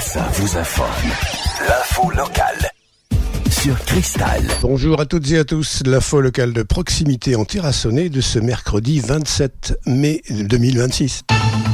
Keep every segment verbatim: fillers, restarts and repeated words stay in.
Bourassa vous informe. L'info locale sur Cristal. Bonjour à toutes et à tous. L'info locale de proximité en Terrassonnais de ce mercredi vingt-sept mai deux mille vingt-six.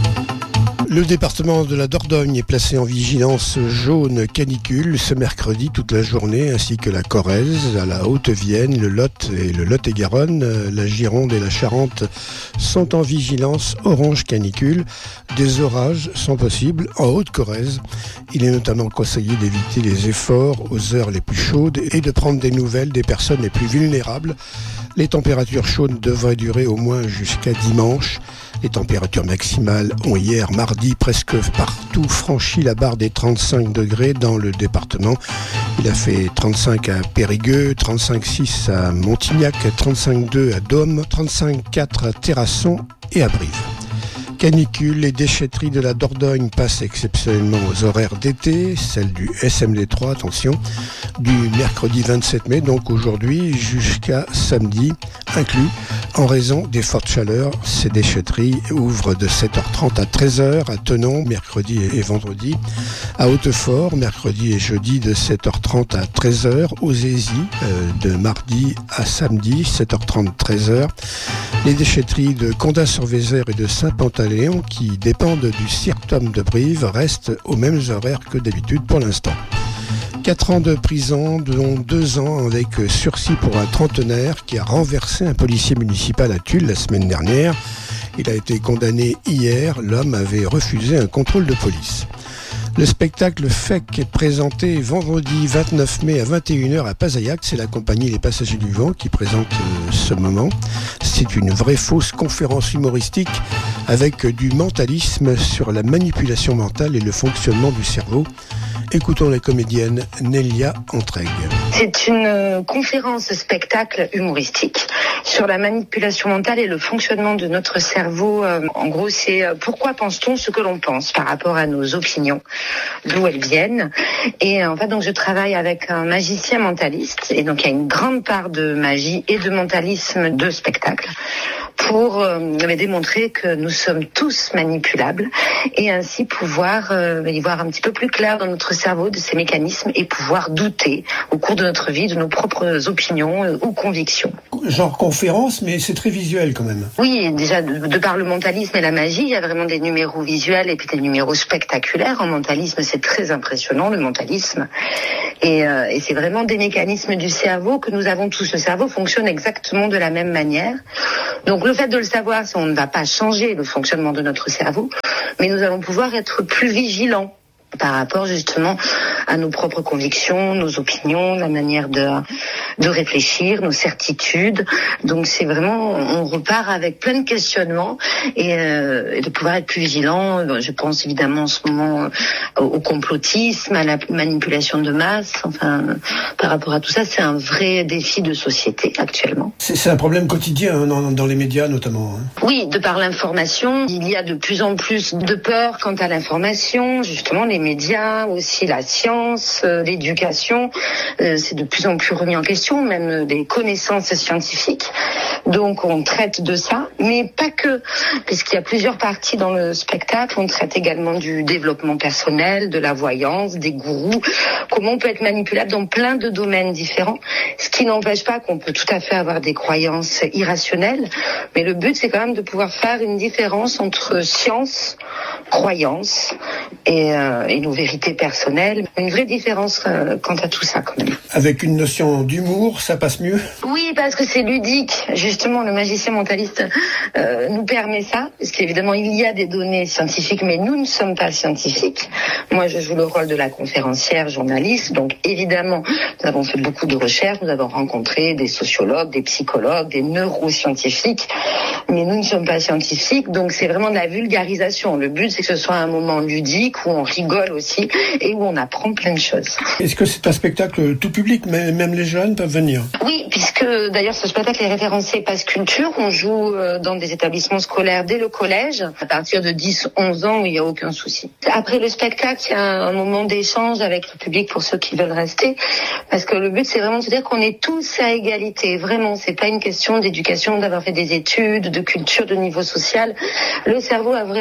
Le département de la Dordogne est placé en vigilance jaune canicule ce mercredi toute la journée, ainsi que la Corrèze, la Haute-Vienne, le Lot et le Lot-et-Garonne. La Gironde et la Charente sont en vigilance orange canicule. Des orages sont possibles en Haute-Corrèze. Il est notamment conseillé d'éviter les efforts aux heures les plus chaudes et de prendre des nouvelles des personnes les plus vulnérables. Les températures chaudes devraient durer au moins jusqu'à dimanche. Les températures maximales ont hier, mardi, presque partout franchi la barre des trente-cinq degrés dans le département. Il a fait trente-cinq à Périgueux, trente-cinq virgule six à Montignac, trente-cinq virgule deux à Dôme, trente-cinq virgule quatre à Terrasson et à Brive. Canicule, les déchetteries de la Dordogne passent exceptionnellement aux horaires d'été, celle du S M D trois, attention, du mercredi vingt-sept mai, donc aujourd'hui, jusqu'à samedi inclus. En raison des fortes chaleurs, ces déchetteries ouvrent de sept heures trente à treize heures à Tenon, mercredi et vendredi, à Hautefort, mercredi et jeudi de sept heures trente à treize heures, aux Ésis, euh, de mardi à samedi, sept heures trente à treize heures. Les déchetteries de Condat-sur-Vézère et de Saint-Pantaléon, qui dépendent du Cirque-Tom de Brive, restent aux mêmes horaires que d'habitude pour l'instant. Quatre ans de prison, dont deux ans avec sursis pour un trentenaire qui a renversé un policier municipal à Tulle la semaine dernière. Il a été condamné hier. L'homme avait refusé un contrôle de police. Le spectacle F E C est présenté vendredi vingt-neuf mai à vingt et une heures à Pazaillac. C'est la compagnie Les Passagers du Vent qui présente euh, ce moment. C'est une vraie fausse conférence humoristique avec du mentalisme sur la manipulation mentale et le fonctionnement du cerveau. Écoutons la comédienne Nélia Entraigues. C'est une conférence spectacle humoristique sur la manipulation mentale et le fonctionnement de notre cerveau. En gros, c'est pourquoi pense-t-on ce que l'on pense par rapport à nos opinions, d'où elles viennent. Et en fait, donc je travaille avec un magicien mentaliste, et donc il y a une grande part de magie et de mentalisme de spectacle pour euh, démontrer que nous sommes tous manipulables et ainsi pouvoir euh, y voir un petit peu plus clair dans notre cerveau de ces mécanismes et pouvoir douter au cours de notre vie de nos propres opinions euh, ou convictions. Genre conférence, mais c'est très visuel quand même. Oui, déjà de, de par le mentalisme et la magie, il y a vraiment des numéros visuels et puis des numéros spectaculaires. En mentalisme, c'est très impressionnant, le mentalisme. Et, euh, et c'est vraiment des mécanismes du cerveau que nous avons tous. Le cerveau fonctionne exactement de la même manière. Donc le fait de le savoir, on ne va pas changer le fonctionnement de notre cerveau, mais nous allons pouvoir être plus vigilants par rapport justement à nos propres convictions, nos opinions, la manière de de réfléchir, nos certitudes. Donc c'est vraiment, on repart avec plein de questionnements et, euh, et de pouvoir être plus vigilant. Je pense évidemment en ce moment au, au complotisme, à la manipulation de masse. Enfin, par rapport à tout ça, c'est un vrai défi de société actuellement. C'est, c'est un problème quotidien hein, dans, dans les médias notamment. Hein. Oui, de par l'information, il y a de plus en plus de peur quant à l'information. Justement, les médias, aussi la science, euh, l'éducation, euh, c'est de plus en plus remis en question. Même des connaissances scientifiques. Donc on traite de ça, mais pas que, puisqu'il y a plusieurs parties dans le spectacle. On traite également du développement personnel, de la voyance, des gourous, comment on peut être manipulable dans plein de domaines différents, ce qui n'empêche pas qu'on peut tout à fait avoir des croyances irrationnelles, mais le but c'est quand même de pouvoir faire une différence entre science, croyance et, euh, et nos vérités personnelles. Une vraie différence euh, quant à tout ça quand même. Avec une notion d'humour, ça passe mieux ? Oui, parce que c'est ludique. Justement, le magicien mentaliste euh, nous permet ça, parce qu'évidemment, il y a des données scientifiques, mais nous ne sommes pas scientifiques. Moi, je joue le rôle de la conférencière journaliste, donc évidemment, nous avons fait beaucoup de recherches, nous avons rencontré des sociologues, des psychologues, des neuroscientifiques, mais nous ne sommes pas scientifiques, donc c'est vraiment de la vulgarisation. Le but, c'est que ce soit un moment ludique, où on rigole aussi, et où on apprend plein de choses. Est-ce que c'est un spectacle tout public, même les jeunes peuvent venir ? Oui, puisque d'ailleurs ce spectacle est référencé Pass Culture. On joue dans des établissements scolaires dès le collège, à partir de dix onze ans, il n'y a aucun souci. Après le spectacle, il y a un moment d'échange avec le public pour ceux qui veulent rester, parce que le but c'est vraiment de se dire qu'on est tous à égalité. Vraiment, c'est pas une question d'éducation, d'avoir fait des études, de culture, de niveau social. Le cerveau a vraiment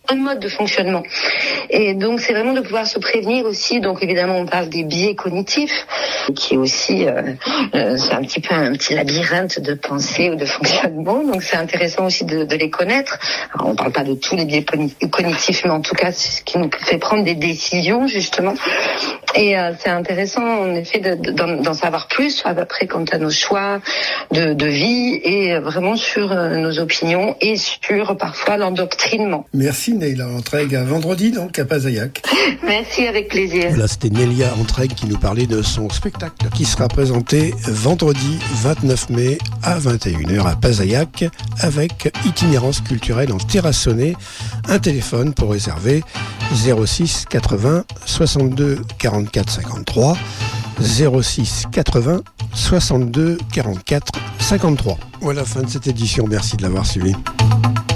un mode de fonctionnement. Et donc c'est vraiment de pouvoir se prévenir aussi. Donc évidemment on parle des biais cognitifs, qui est aussi euh, euh, c'est un petit peu un petit labyrinthe de pensée ou de fonctionnement. Donc c'est intéressant aussi de, de les connaître. Alors, on ne parle pas de tous les biais cognitifs, mais en tout cas c'est ce qui nous fait prendre des décisions justement. Et euh, c'est intéressant en effet de, de, d'en, d'en savoir plus après quant à nos choix de, de vie et vraiment sur euh, nos opinions et sur parfois l'endoctrinement. Merci Nelia Antreg, à vendredi donc à Pasayac. Merci, avec plaisir. Voilà, c'était Nelia Antreg qui nous parlait de son spectacle qui sera présenté vendredi vingt-neuf mai à vingt et une heures à Pasayac avec itinérance culturelle en terrassonnée. Un téléphone pour réserver zéro six quatre-vingts soixante-deux quarante-quatre cinquante-trois zéro six quatre-vingts soixante-deux quarante-quatre cinquante-trois. Voilà, fin de cette édition. Merci de l'avoir suivi.